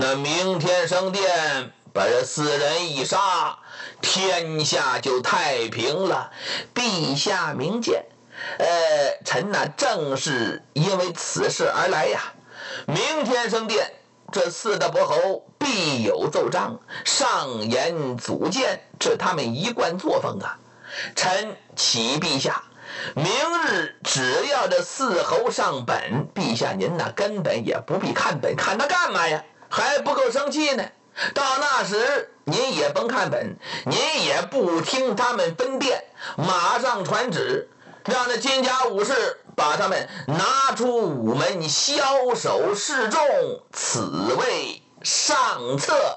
那明天升殿把这4人一杀，天下就太平了。陛下明鉴，臣正是因为此事而来呀。明天升殿，这4大伯侯必有奏章，上言组谏，这他们一贯作风啊。臣启陛下，明日只要这4侯上本，陛下您根本也不必看本，看他干嘛呀？还不够生气呢。到那时您也甭看本，您也不听他们分辨，马上传旨，让那金甲武士把他们拿出午门，枭首示众，此为上策。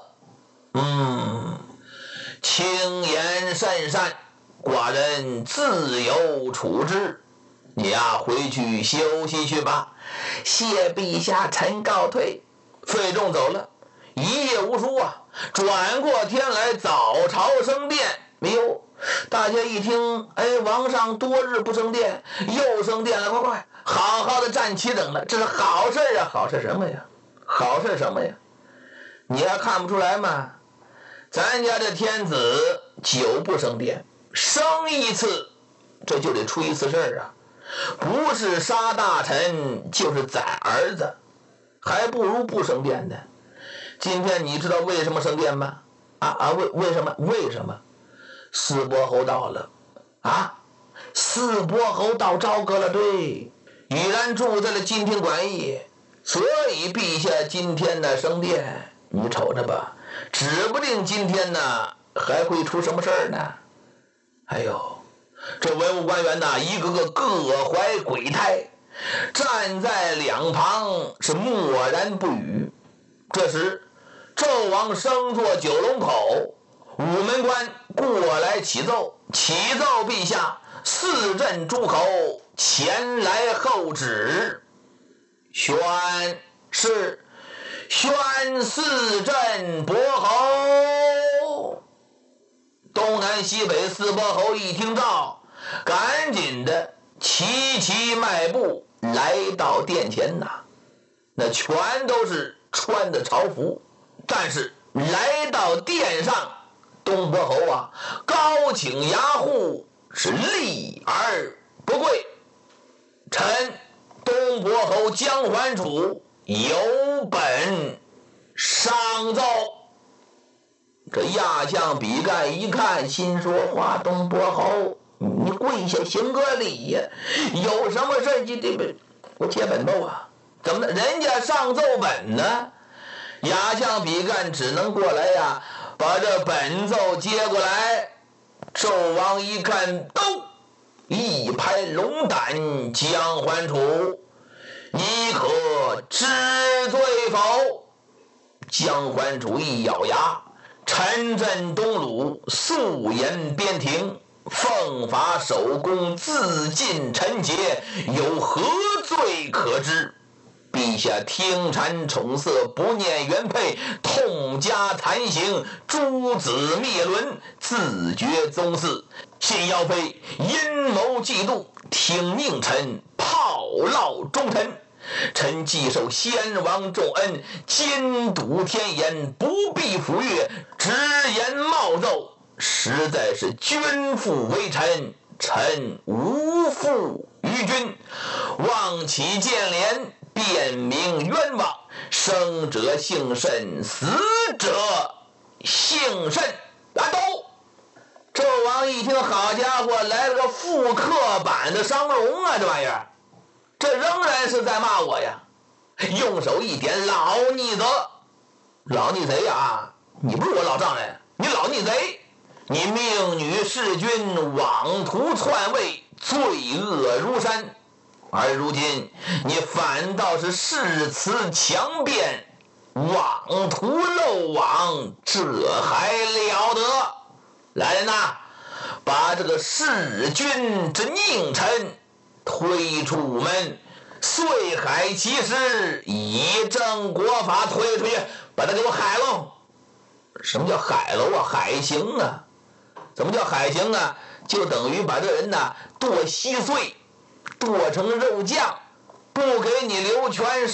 轻言甚善，寡人自有处置。你回去休息去吧。谢陛下，臣告退。费仲走了，一夜无书啊。转过天来，早朝升殿。大家一听，王上多日不升殿，又升殿了，快，好好的站起等了，这是好事啊！好事什么呀？好事什么呀？你还看不出来吗？咱家这天子久不升殿，升一次这就得出一次事啊！不是杀大臣，就是宰儿子，还不如不升殿呢。今天你知道为什么升殿吗？为什么？4伯侯到了4伯侯到朝歌了，对，已然住在了金庭馆驿，所以陛下今天升殿，你瞅着吧，指不定今天还会出什么事儿呢。这文武官员一个个各怀鬼胎，站在两旁是默然不语。这时纣王升坐九龙口，午门官过来启奏陛下，4镇诸侯前来候旨。宣4镇伯侯。东南西北4伯侯一听诏，赶紧的齐迈步来到殿前那全都是穿的朝服，但是来到殿上，东伯侯高请牙户是立而不跪。臣东伯侯姜桓楚有本上奏。这亚相比干一看，心说话，东伯侯你跪下行个礼呀，有什么事我接本奏啊？怎么的？人家上奏本呢？亚相比干只能过来把这本奏接过来。纣王一看，一拍龙胆，姜桓楚，你可知罪否？姜桓楚一咬牙，陈震东鲁，素言边庭，奉法守公，自尽臣节，有何罪可知？陛下听谗宠色，不念原配，痛加残刑，诛子灭伦，自绝宗嗣。信姚妃阴谋嫉妒，听佞臣炮烙忠臣。臣既受先王重恩，监督天言，不必抚越，直言冒奏，实在是君父为臣，臣无负于君。望其见怜，辨明冤枉，生者幸甚，死者幸甚。纣王一听，好家伙，来了个复刻版的商容这玩意儿，这仍然是在骂我呀！用手一点，老逆贼，老逆贼你不是我老丈人，你老逆贼，你命女弑君，妄图篡位，罪恶如山。而如今你反倒是誓词强辩，妄图漏网，这还了得？来人把这个弑君之佞臣推出午门，遂海其师，以正国法推出去，把他给我海喽！什么叫海喽海刑怎么叫海刑就等于把这人剁稀碎，剁成肉酱，不给你留全尸。